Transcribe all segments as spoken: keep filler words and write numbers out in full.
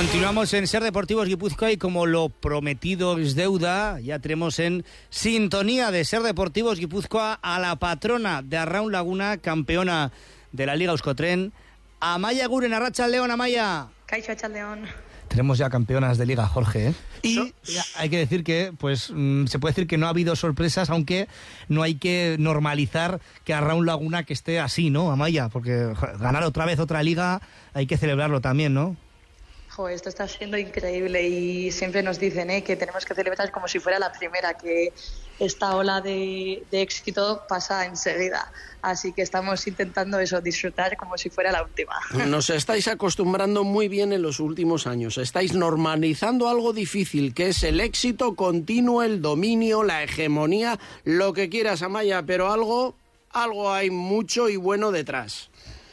Continuamos en Ser Deportivos Guipúzcoa y como lo prometido es deuda, ya tenemos en sintonía de Ser Deportivos Guipúzcoa a la patrona de Arraun Laguna, campeona de la Liga Euskotren, Amaia Eguren. Arratsaldeon, Amaia. Kaixo, Arratsaldeon. Tenemos ya campeonas de Liga, Jorge, ¿eh? Y hay que decir que, pues, mmm, se puede decir que no ha habido sorpresas, aunque no hay que normalizar que Arraun Laguna que esté así, ¿no, Amaia? Porque joder, ganar otra vez otra Liga hay que celebrarlo también, ¿no? Joder, esto está siendo increíble y siempre nos dicen ¿eh? que tenemos que celebrar como si fuera la primera, que esta ola de, de éxito pasa enseguida. Así que estamos intentando eso, disfrutar como si fuera la última. Nos estáis acostumbrando muy bien en los últimos años. Estáis normalizando algo difícil, que es el éxito continuo, el dominio, la hegemonía, lo que quieras, Amaia, pero algo, algo hay mucho y bueno detrás.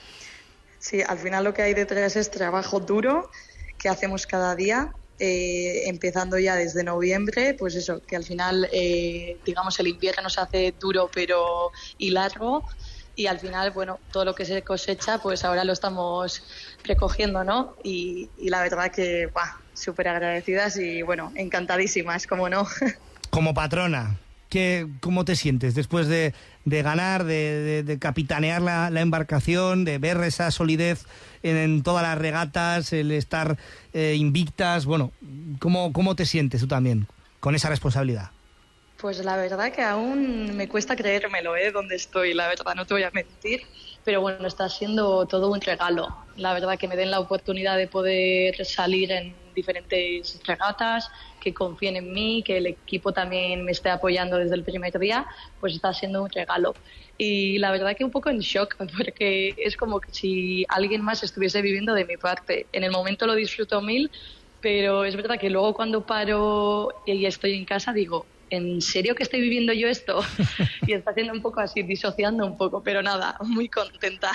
Sí, al final lo que hay detrás es trabajo duro que hacemos cada día, eh, empezando ya desde noviembre, pues eso, que al final, eh, digamos, el invierno se hace duro pero y largo, y al final, bueno, todo lo que se cosecha, pues ahora lo estamos recogiendo, ¿no? Y, y la verdad que, ¡buah!, súper agradecidas y, bueno, encantadísimas, ¿cómo no? Como patrona, ¿qué, ¿cómo te sientes después de, de ganar, de, de, de capitanear la, la embarcación, de ver esa solidez en, en todas las regatas, el estar eh, invictas? Bueno, ¿cómo, ¿cómo te sientes tú también con esa responsabilidad? Pues la verdad que aún me cuesta creérmelo, ¿eh? Donde estoy, la verdad, no te voy a mentir. Pero bueno, está siendo todo un regalo. La verdad que me den la oportunidad de poder salir en diferentes regatas, que confíen en mí, que el equipo también me esté apoyando desde el primer día, pues está siendo un regalo. Y la verdad que un poco en shock, porque es como que si alguien más estuviese viviendo de mi parte. En el momento lo disfruto mil, pero es verdad que luego cuando paro y estoy en casa digo, ¿en serio que estoy viviendo yo esto? Y está siendo un poco así, disociando un poco, pero nada, muy contenta.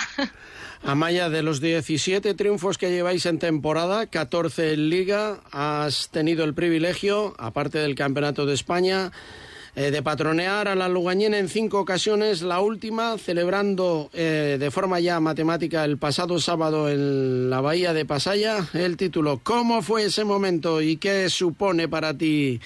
Amaia, de los diecisiete triunfos que lleváis en temporada, catorce en Liga, has tenido el privilegio, aparte del Campeonato de España, eh, de patronear a la lugañena en cinco ocasiones, la última celebrando eh, de forma ya matemática el pasado sábado en la Bahía de Pasaya el título. ¿Cómo fue ese momento y qué supone para ti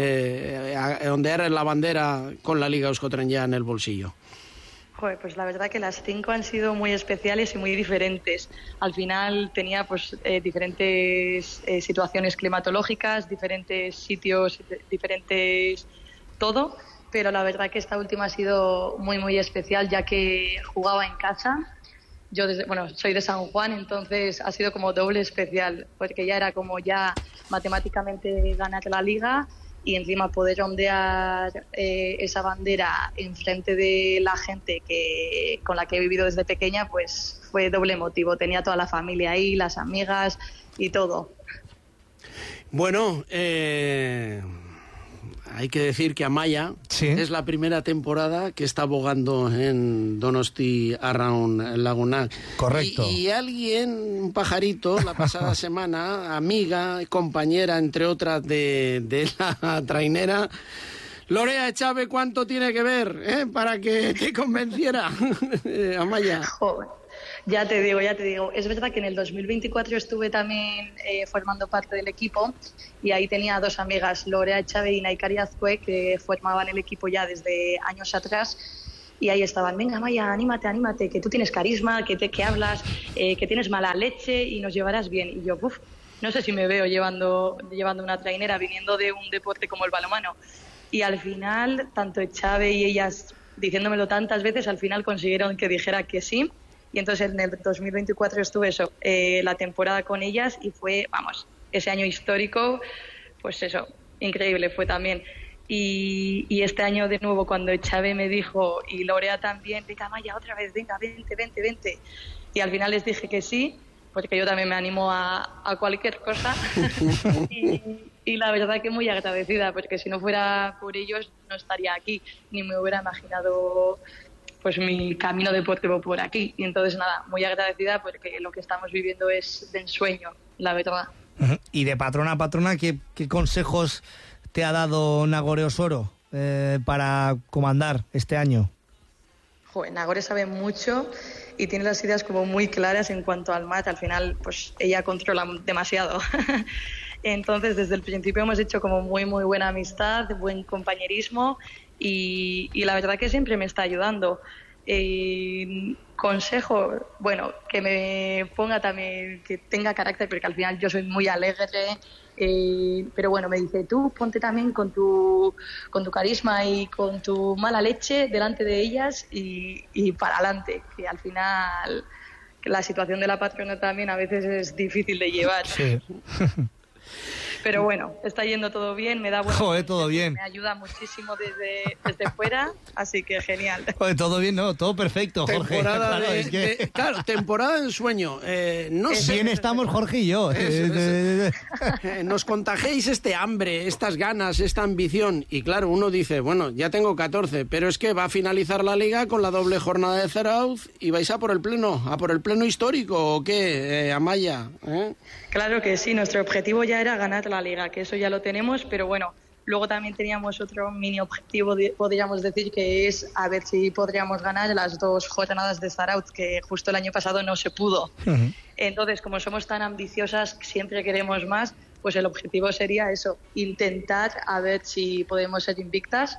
eh, ondear la bandera con la Liga Euskotren ya en el bolsillo? Joder, pues la verdad que las cinco han sido muy especiales y muy diferentes. Al final tenía pues eh, diferentes eh, situaciones climatológicas, diferentes sitios, diferentes todo, pero la verdad que esta última ha sido muy muy especial ya que jugaba en casa. Yo desde, bueno, soy de San Juan, entonces ha sido como doble especial, porque ya era como ya matemáticamente ganar la Liga y encima poder ondear eh, esa bandera enfrente de la gente que con la que he vivido desde pequeña, pues fue doble motivo. Tenía toda la familia ahí, las amigas y todo. Bueno, eh... hay que decir que Amaia ¿sí? es la primera temporada que está abogando en Donosti Arraun Laguna. Correcto. Y, y alguien, un pajarito, la pasada semana, amiga, compañera, entre otras, de, de la trainera, Lorea Echave, ¿cuánto tiene que ver eh, para que te convenciera, Amaia? Joder. Ya te digo, ya te digo. Es verdad que en el dos mil veinticuatro estuve también eh, formando parte del equipo y ahí tenía dos amigas, Lorea Echave y Naikari Azcue, que formaban el equipo ya desde años atrás. Y ahí estaban, venga Amaia, anímate, anímate, que tú tienes carisma, que, te, que hablas, eh, que tienes mala leche y nos llevarás bien. Y yo, uff, no sé si me veo llevando, llevando una trainera viniendo de un deporte como el balonmano. Y al final, tanto Echave y ellas, diciéndomelo tantas veces, al final consiguieron que dijera que sí. Y entonces en el dos mil veinticuatro estuve eso, eh, la temporada con ellas y fue, vamos, ese año histórico, pues eso, increíble fue también. Y, y este año de nuevo cuando Echave me dijo, y Lorea también, venga Amaia, otra vez, venga, vente, vente, vente. Y al final les dije que sí, porque yo también me animo a, a cualquier cosa. y, y la verdad que muy agradecida, porque si no fuera por ellos no estaría aquí, ni me hubiera imaginado pues mi camino deportivo por aquí. Y entonces nada, muy agradecida porque lo que estamos viviendo es de ensueño, la verdad. Uh-huh. Y de patrona a patrona, ¿qué, qué consejos te ha dado Nagore Osoro eh, para comandar este año? Joder, Nagore sabe mucho y tiene las ideas como muy claras en cuanto al mat. Al final, pues ella controla demasiado. Entonces, desde el principio hemos hecho como muy, muy buena amistad, buen compañerismo y, y la verdad que siempre me está ayudando. Eh, consejo, bueno, que me ponga también, que tenga carácter, porque al final yo soy muy alegre, eh, pero bueno, me dice, tú ponte también con tu, con tu carisma y con tu mala leche delante de ellas y, y para adelante, que al final la situación de la patrona también a veces es difícil de llevar. Sí. Pero bueno, está yendo todo bien, me da buena Joder, todo bien. Me ayuda muchísimo desde, desde fuera, así que genial. Joder, todo bien, no, todo perfecto, Jorge. Temporada claro, de, es que... de, claro, temporada de ensueño. Eh, no sé. Bien estamos Jorge y yo. Eso, eso. Eh, nos contagiáis este hambre, estas ganas, esta ambición. Y claro, uno dice, bueno, ya tengo catorce, pero es que va a finalizar la liga con la doble jornada de Zarauz y vais a por el pleno, a por el pleno histórico, ¿o qué, eh, Amaya? ¿Eh? Claro que sí, nuestro objetivo ya era ganar la liga, que eso ya lo tenemos, pero bueno, luego también teníamos otro mini objetivo, podríamos decir, que es a ver si podríamos ganar las dos jornadas de Zarauz, que justo el año pasado no se pudo. Uh-huh. Entonces, como somos tan ambiciosas, siempre queremos más, pues el objetivo sería eso, intentar a ver si podemos ser invictas.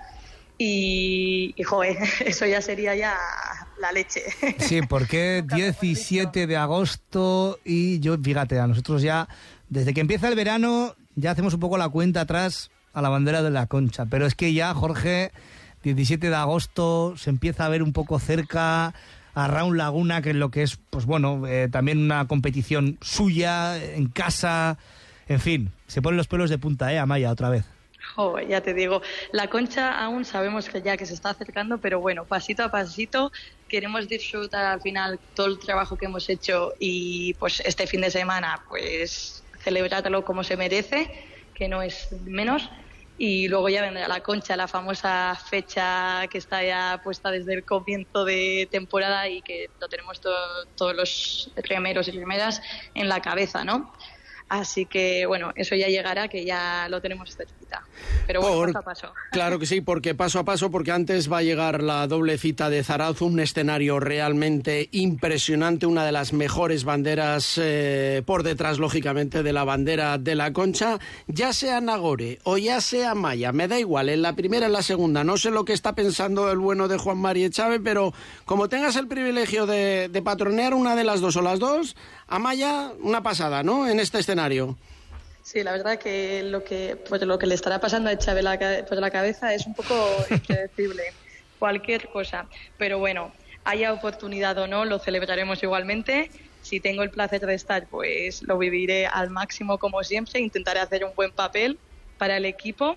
Y, y joder, eso ya sería ya la leche. Sí, porque diecisiete de agosto y yo, fíjate, a nosotros ya, desde que empieza el verano, ya hacemos un poco la cuenta atrás a la bandera de la Concha. Pero es que ya, Jorge, diecisiete de agosto se empieza a ver un poco cerca a Raun Laguna, que es lo que es, pues bueno, eh, también una competición suya, en casa, en fin, se ponen los pelos de punta, ¿eh, Amaya, otra vez? Oh, ya te digo, la Concha aún sabemos que ya que se está acercando, pero bueno, pasito a pasito queremos disfrutar al final todo el trabajo que hemos hecho y pues este fin de semana pues celebrarlo como se merece, que no es menos, y luego ya vendrá la Concha, la famosa fecha que está ya puesta desde el comienzo de temporada y que lo tenemos todo, todos los remeros y remeras en la cabeza, ¿no? Así que, bueno, eso ya llegará, que ya lo tenemos cerquita. Pero bueno, Por, paso a paso. Claro que sí, porque paso a paso, porque antes va a llegar la doble cita de Zarauz, un escenario realmente impresionante, una de las mejores banderas, eh, por detrás, lógicamente, de la bandera de la Concha. Ya sea Nagore o ya sea Maya, me da igual, en la primera, en la segunda. No sé lo que está pensando el bueno de Juan Mari Echave, pero como tengas el privilegio de, de patronear una de las dos o las dos, Amaya, una pasada, ¿no?, en este escenario. Sí, la verdad que lo que pues lo que le estará pasando a Echave la, pues la cabeza es un poco impredecible, cualquier cosa. Pero bueno, haya oportunidad o no, lo celebraremos igualmente. Si tengo el placer de estar, pues lo viviré al máximo como siempre. Intentaré hacer un buen papel para el equipo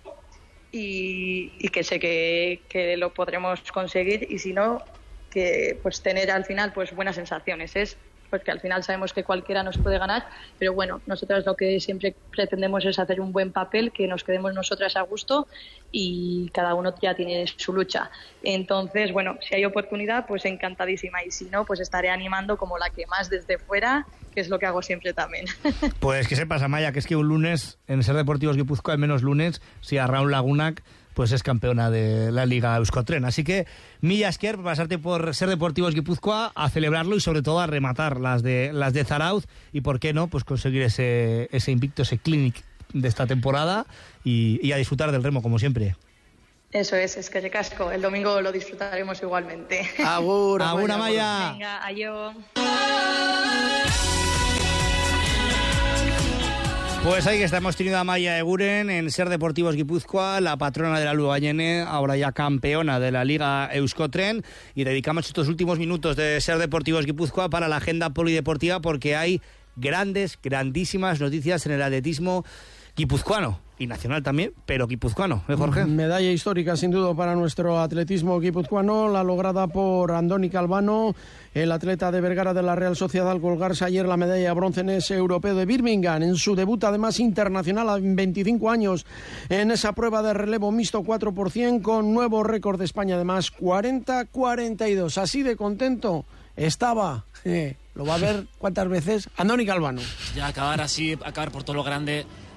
y, y que sé que, que lo podremos conseguir. Y si no, que pues tener al final pues buenas sensaciones, es porque al final sabemos que cualquiera nos puede ganar, pero bueno, nosotras lo que siempre pretendemos es hacer un buen papel, que nos quedemos nosotras a gusto y cada uno ya tiene su lucha. Entonces, bueno, si hay oportunidad, pues encantadísima, y si no, pues estaré animando como la que más desde fuera, que es lo que hago siempre también. Pues que sepas, Amaya, que es que un lunes en Ser Deportivos Guipúzcoa, al menos lunes, si a Raun Lagunak pues es campeona de la Liga Euskotren. Así que, mila esker, pasarte por Ser Deportivos Guipúzcoa a celebrarlo y sobre todo a rematar las de las de Zarauz y, ¿por qué no?, pues conseguir ese, ese invicto, ese clinic de esta temporada y, y a disfrutar del remo, como siempre. Eso es, es que recasco. El domingo lo disfrutaremos igualmente. Agur, Agur, Amaya. Venga, adiós. Pues ahí que estamos teniendo a Amaya Eguren en Ser Deportivos Guipúzcoa, la patrona de la Lubayene, ahora ya campeona de la Liga Euskotren, y dedicamos estos últimos minutos de Ser Deportivos Guipúzcoa para la agenda polideportiva, porque hay grandes, grandísimas noticias en el atletismo guipuzcoano y nacional también, pero guipuzcoano, ¿eh, Jorge? Medalla histórica sin duda para nuestro atletismo guipuzcoano, la lograda por Andoni Calvano, el atleta de Vergara de la Real Sociedad, al colgarse ayer la medalla de bronce en ese europeo de Birmingham, en su debut además internacional a veinticinco años en esa prueba de relevo mixto cuatro por cien, con nuevo récord de España además, cuarenta cuarenta y dos, así de contento estaba, eh, lo va a ver cuántas veces, Andoni Calvano. Ya acabar así, acabar por todo lo grande.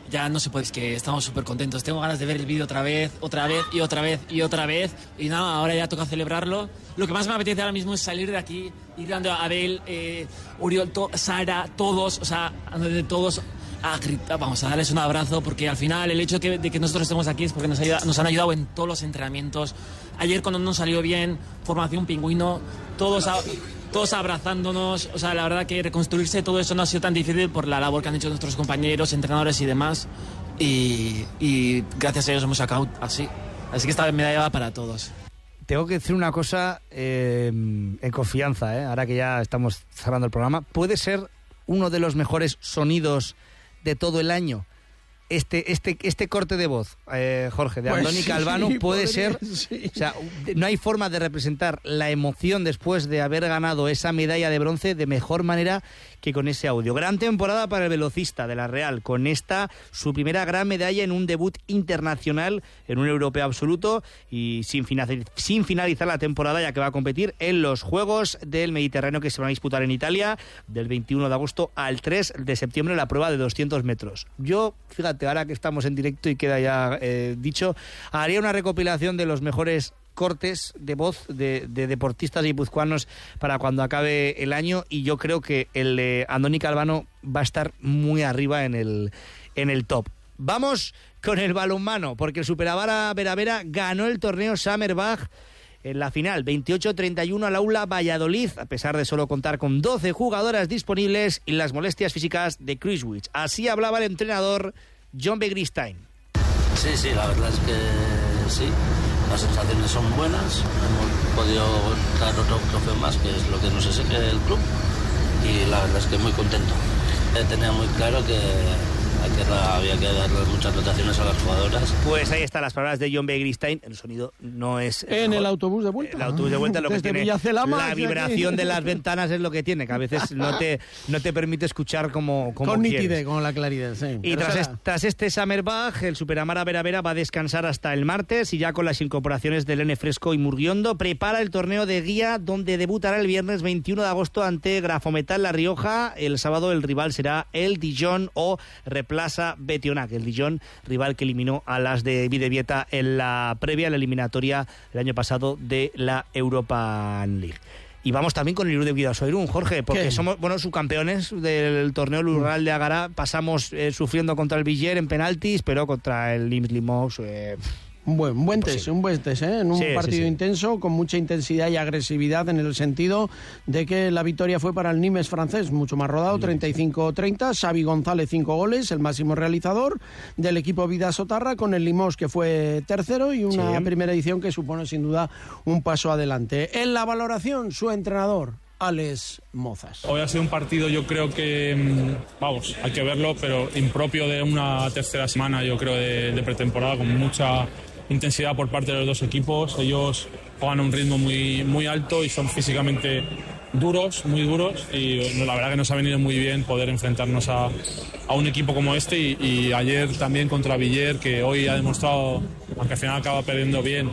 ya no se puede, es que estamos súper contentos. Tengo ganas de ver el vídeo otra vez, otra vez y otra vez y otra vez. Y nada, ahora ya toca celebrarlo. Lo que más me apetece ahora mismo es salir de aquí, ir dando a Abel, eh, Uriol, to, Sara, todos, o sea, de todos a gritar, vamos a darles un abrazo, porque al final el hecho de que, de que nosotros estemos aquí es porque nos, ayuda, nos han ayudado en todos los entrenamientos. Ayer cuando nos salió bien, formación pingüino, todos... A, todos abrazándonos, o sea, la verdad que reconstruirse todo eso no ha sido tan difícil por la labor que han hecho nuestros compañeros, entrenadores y demás, y, y gracias a ellos hemos sacado así, así que esta medalla va para todos. Tengo que decir una cosa eh, en confianza, ¿eh? Ahora que ya estamos cerrando el programa, puede ser uno de los mejores sonidos de todo el año. Este, este, este corte de voz, eh, Jorge, de pues Andoni sí, Calvano, puede podría, ser... Sí. O sea, no hay forma de representar la emoción después de haber ganado esa medalla de bronce de mejor manera que con ese audio. Gran temporada para el velocista de la Real, con esta su primera gran medalla en un debut internacional en un europeo absoluto y sin, finalizar, sin finalizar la temporada, ya que va a competir en los Juegos del Mediterráneo que se van a disputar en Italia del veintiuno de agosto al tres de septiembre, la prueba de doscientos metros. Yo, fíjate, ahora que estamos en directo y queda ya eh, dicho, haría una recopilación de los mejores cortes de voz de, de deportistas guipuzcoanos para cuando acabe el año, y yo creo que el de Andoni Calvano va a estar muy arriba en el, en el top. Vamos con el balonmano, porque el Superavara Vera Vera ganó el torneo Summerbach en la final, veintiocho treinta y uno al Aula Valladolid, a pesar de solo contar con doce jugadoras disponibles y las molestias físicas de Cruisewich. Así hablaba el entrenador John Begristain. Sí, sí, la verdad es que sí. Las sensaciones son buenas, hemos podido dar otro trofeo más, que es lo que nos exige el club, y la verdad es que muy contento. Eh, tenía muy claro que había que darle muchas rotaciones a las jugadoras. Pues ahí están las palabras de John Begristain. El sonido no es... En el autobús de vuelta. El autobús de vuelta lo que tiene... La vibración de las ventanas es lo que tiene, que a veces no te, no te permite escuchar como, como con quieres. nitidez, con la claridad, sí. Y tras, es, tras este Summerbach, el Superamara Vera Vera va a descansar hasta el martes, y ya con las incorporaciones de Lene Fresco y Murguiondo prepara el torneo de guía, donde debutará el viernes veintiuno de agosto ante Grafometal La Rioja. El sábado el rival será el Dijon o Replaza Betionac, el Dijon, rival que eliminó a las de Bidebieta en la previa, la eliminatoria el año pasado de la Europa League. Y vamos también con el Irún de Bidasoa-Irún, Jorge, porque ¿qué? Somos, bueno, subcampeones del torneo rural de Agará. Pasamos eh, sufriendo contra el Villar en penaltis, pero contra el Nimes Limoux... Eh, Un buen, buen test, un buen test, ¿eh? En un sí, partido sí, sí. intenso, con mucha intensidad y agresividad, en el sentido de que la victoria fue para el Nimes francés, mucho más rodado, treinta y cinco treinta. Xavi González, cinco goles, el máximo realizador del equipo Bidasoa-Tarra, con el Limós, que fue tercero, y una sí. primera edición que supone sin duda un paso adelante. En la valoración, su entrenador, Alex Mozas. Hoy ha sido un partido, yo creo que, vamos, hay que verlo, pero impropio de una tercera semana, yo creo, de, de pretemporada, con mucha intensidad por parte de los dos equipos. Ellos juegan a un ritmo muy, muy alto y son físicamente duros, muy duros, y la verdad que nos ha venido muy bien poder enfrentarnos a, a un equipo como este, y, y ayer también contra Villar, que hoy ha demostrado, aunque al final acaba perdiendo bien,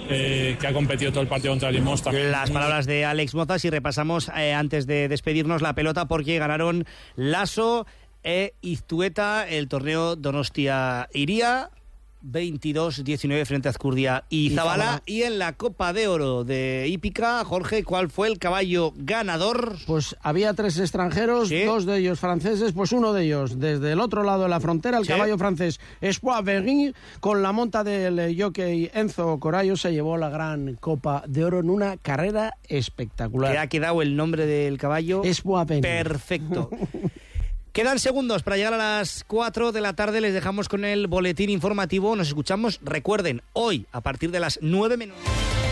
eh, que ha competido todo el partido contra Limós. También. Las palabras de Alex Mozas, y repasamos eh, antes de despedirnos la pelota, porque ganaron Lasso e Iztueta el torneo Donostia Iría veintidós diecinueve frente a Azcurdia y Zabala. Y en la Copa de Oro de Hípica, Jorge, ¿cuál fue el caballo ganador? Pues había tres extranjeros, ¿sí? Dos de ellos franceses, pues uno de ellos desde el otro lado de la frontera, el ¿sí? caballo francés Espoir Vergin, con la monta del jockey Enzo Corallo, se llevó la gran Copa de Oro en una carrera espectacular. ¿Te ha quedado el nombre del caballo? Espoir Vergin. Perfecto. Quedan segundos para llegar a las cuatro de la tarde. Les dejamos con el boletín informativo. Nos escuchamos, recuerden, hoy a partir de las nueve menos...